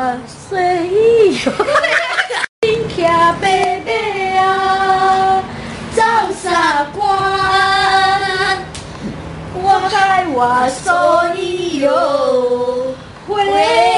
随意。心骑白马啊，走沙关。我开我所以有回。